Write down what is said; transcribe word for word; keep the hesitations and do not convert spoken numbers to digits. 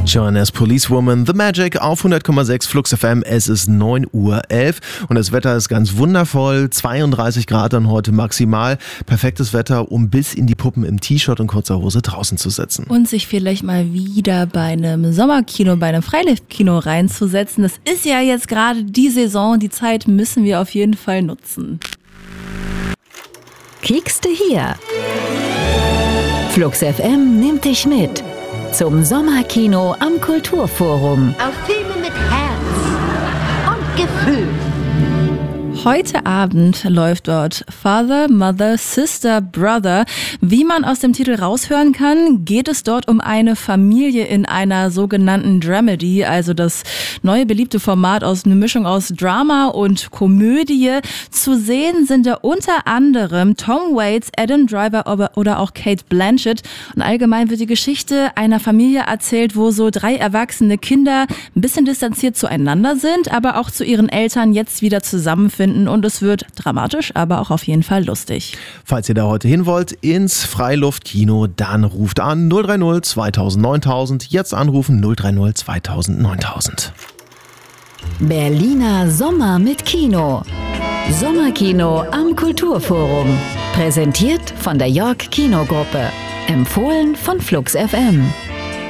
Joanna's Policewoman, The Magic auf hundert Komma sechs Flux F M. Es ist neun Uhr elf und das Wetter ist ganz wundervoll. zweiunddreißig Grad dann heute maximal. Perfektes Wetter, um bis in die Puppen im T-Shirt und kurzer Hose draußen zu sitzen. Und sich vielleicht mal wieder bei einem Sommerkino, bei einem Freiluftkino reinzusetzen. Das ist ja jetzt gerade die Saison. Die Zeit müssen wir auf jeden Fall nutzen. Kiekste hier. Flux F M nimmt dich mit zum Sommerkino am Kulturforum. Auf Filme mit Herz und Gefühl. Heute Abend läuft dort Father, Mother, Sister, Brother. Wie man aus dem Titel raushören kann, geht es dort um eine Familie in einer sogenannten Dramedy, also das neue beliebte Format aus einer Mischung aus Drama und Komödie. Zu sehen sind da unter anderem Tom Waits, Adam Driver oder auch Cate Blanchett. Und allgemein wird die Geschichte einer Familie erzählt, wo so drei erwachsene Kinder ein bisschen distanziert zueinander sind, aber auch zu ihren Eltern jetzt wieder zusammenfinden. Und es wird dramatisch, aber auch auf jeden Fall lustig. Falls ihr da heute hin wollt, ins Freiluftkino, dann ruft an null drei null zweitausend neuntausend. Jetzt anrufen null drei null zweitausend neuntausend. Berliner Sommer mit Kino. Sommerkino am Kulturforum. Präsentiert von der York Kinogruppe. Empfohlen von Flux F M.